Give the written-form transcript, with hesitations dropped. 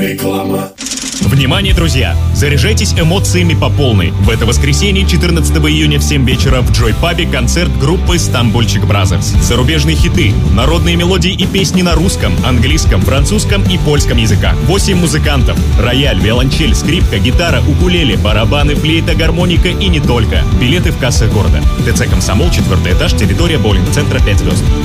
Реклама. Внимание, друзья! Заряжайтесь эмоциями по полной. В это воскресенье, 14 июня в 7 вечера в Joy Pub'е концерт группы «Стамбульчик Бразерс». Зарубежные хиты, народные мелодии и песни на русском, английском, французском и польском языках. 8 музыкантов. Рояль, виолончель, скрипка, гитара, укулеле, барабаны, флейта, гармоника и не только. Билеты в кассах города. ТЦ «Комсомол», 4-й этаж, территория боулинг-центра 5 звезд.